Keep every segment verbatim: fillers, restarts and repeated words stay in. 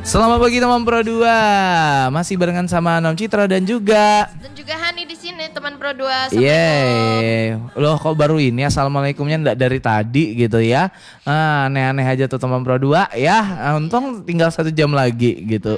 Selamat pagi teman Pro dua. Masih barengan sama Nom Citra dan juga Dan juga Hani di sini teman Pro dua. Assalamualaikum. Yeay. Loh kok baru ini Assalamualaikumnya enggak dari tadi gitu ya. ah, Aneh-aneh aja tuh teman Pro dua ya. ah, Untung tinggal satu jam lagi gitu.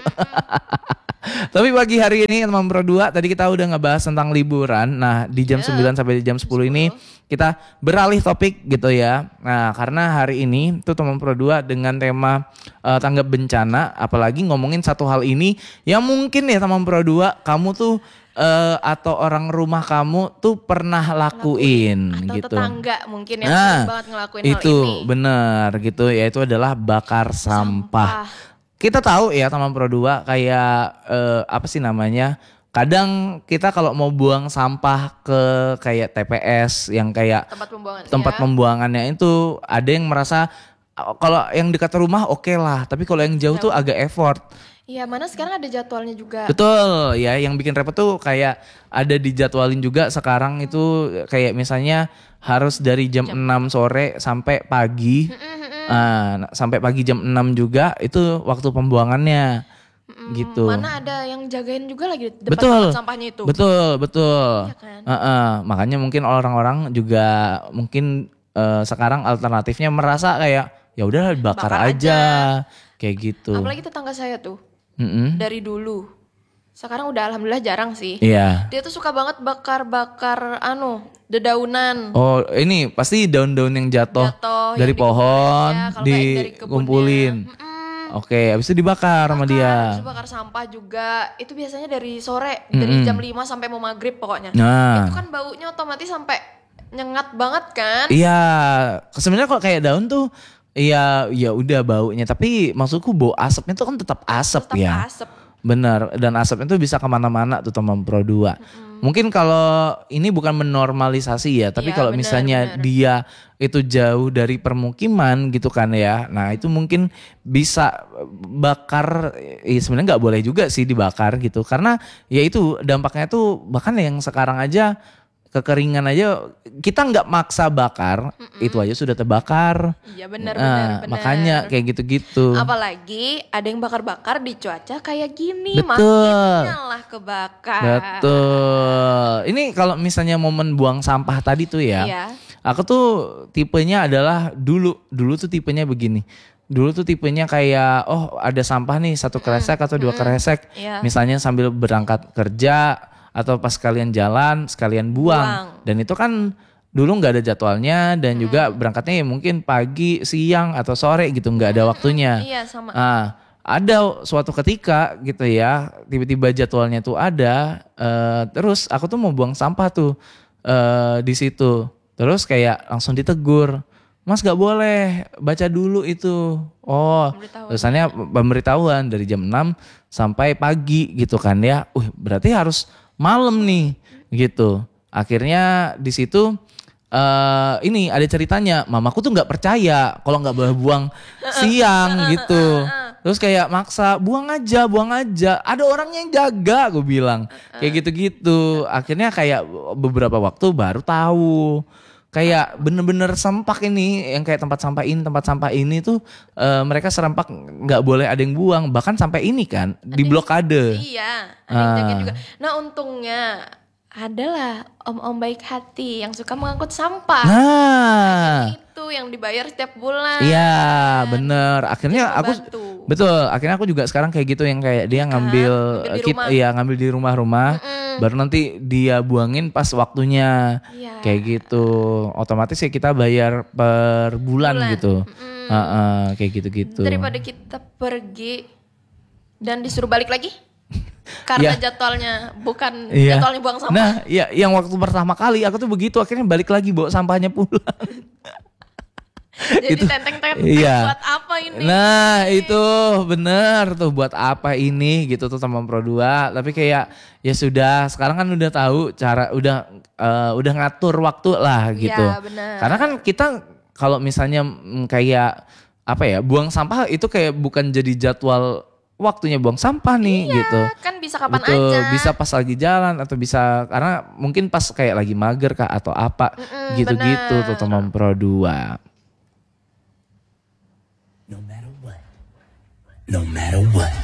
Tapi pagi hari ini teman Pro dua, tadi kita udah ngebahas tentang liburan. Nah di jam yeah. sembilan sampai di jam sepuluh ini kita beralih topik gitu ya. Nah karena hari ini tuh teman Pro dua dengan tema uh, tanggap bencana. Apalagi ngomongin satu hal ini yang mungkin ya teman Pro dua kamu tuh uh, atau orang rumah kamu tuh pernah lakuin, lakuin. Atau gitu. tetangga mungkin yang nah, sering banget ngelakuin itu, hal ini. Itu bener gitu, yaitu adalah bakar sampah. sampah. Kita tahu ya teman Pro dua kayak uh, apa sih namanya? Kadang kita kalau mau buang sampah ke kayak T P S yang kayak tempat pembuangan, tempat ya. pembuangannya itu ada yang merasa kalau yang dekat rumah oke okay lah, tapi kalau yang jauh, jauh tuh agak effort. Iya, mana sekarang ada jadwalnya juga. Betul, ya yang bikin repot tuh kayak ada dijadwalin juga sekarang itu kayak misalnya harus dari jam, jam. enam sore sampai pagi. Nah, sampai pagi jam enam juga itu waktu pembuangannya. Hmm, gitu. Mana ada yang jagain juga lagi depan betul, tempat sampahnya itu. Betul, betul. Iya kan? uh, uh, makanya mungkin orang-orang juga mungkin uh, sekarang alternatifnya merasa kayak ya udah bakar, bakar aja. aja kayak gitu. Apalagi tetangga saya tuh. Mm-hmm. Dari dulu. Sekarang udah alhamdulillah jarang sih. Iya. Dia tuh suka banget bakar-bakar anu, dedaunan. Oh, ini pasti daun-daun yang jatuh, jatuh dari yang pohon dikumpulin. Oke, habis itu dibakar bakar, sama dia. Habis itu bakar sampah juga. Itu biasanya dari sore, mm-hmm. dari jam lima sampai mau maghrib pokoknya. Nah. Itu kan baunya otomatis sampai nyengat banget kan? Iya, sebenarnya kok kayak daun tuh iya, ya udah baunya. Tapi maksudku bau asapnya tuh kan tetap asap tetap ya. Asap. Benar, dan asapnya tuh bisa kemana-mana tuh teman Pro dua. Mm-hmm. Mungkin kalau ini bukan menormalisasi ya, tapi ya, kalau bener, misalnya bener. dia itu jauh dari permukiman gitu kan ya, nah itu mungkin bisa bakar, ya sebenarnya nggak boleh juga sih dibakar gitu, karena ya itu dampaknya tuh bahkan yang sekarang aja kekeringan aja kita nggak maksa bakar, mm-mm. itu aja sudah terbakar. Iya benar nah, benar benar. Makanya kayak gitu-gitu. Apalagi ada yang bakar-bakar di cuaca kayak gini, betul. makin nyala kebakar. Betul. Ini kalau misalnya momen buang sampah tadi tuh ya, iya. aku tuh tipenya adalah dulu dulu tuh tipenya begini. Dulu tuh tipenya kayak oh ada sampah nih satu kresek atau dua kresek, mm, misalnya sambil berangkat kerja. Atau pas kalian jalan sekalian buang. buang dan itu kan dulu nggak ada jadwalnya dan hmm. juga berangkatnya ya mungkin pagi siang atau sore gitu nggak ada waktunya. Iya sama. Nah, ada suatu ketika gitu ya tiba-tiba jadwalnya tuh ada uh, terus aku tuh mau buang sampah tuh uh, di situ terus kayak langsung ditegur. Mas gak boleh baca dulu itu. Oh tulisannya pemberitahuan dari jam enam sampai pagi gitu kan ya. Uh berarti harus malam nih gitu. Akhirnya di situ uh, ini ada ceritanya. Mamaku tuh nggak percaya kalau nggak boleh buang siang gitu. Terus kayak maksa buang aja, buang aja. Ada orang yang jaga, gue bilang kayak gitu-gitu. Akhirnya kayak beberapa waktu baru tahu. Kayak bener-bener sempak ini yang kayak tempat sampah ini, tempat sampah ini tuh uh, mereka serempak nggak boleh ada yang buang. Bahkan sampai ini kan di blokade. Iya, ada yang jaga juga. Nah untungnya adalah om-om baik hati yang suka mengangkut sampah. Nah, itu yang dibayar setiap bulan. Iya, bener. Akhirnya aku betul. Akhirnya aku juga sekarang kayak gitu yang kayak dia ngambil kan, kit, iya ngambil di rumah-rumah. Mm-mm. Baru nanti dia buangin pas waktunya. Iya. Kayak gitu. Otomatis ya kita bayar per bulan, bulan. gitu. Uh-uh, kayak gitu-gitu. Daripada kita pergi dan disuruh balik lagi. Karena ya. jadwalnya bukan ya. jadwalnya buang sampah. Nah, iya yang waktu pertama kali aku tuh begitu akhirnya balik lagi bawa sampahnya pulang. Jadi itu, tenteng-tenteng iya. buat apa ini? Nah itu bener tuh buat apa ini gitu tuh teman Pro dua. Tapi kayak ya sudah sekarang kan udah tahu cara udah uh, udah ngatur waktu lah gitu. Ya, bener. Karena kan kita kalau misalnya kayak apa ya buang sampah itu kayak bukan jadi jadwal waktunya buang sampah nih iya, gitu. Kan bisa kapan Betul, aja. Bisa pas lagi jalan atau bisa karena mungkin pas kayak lagi mager kah atau apa Mm-mm, gitu-gitu bener. Tuh teman Pro dua. No matter what. No matter what.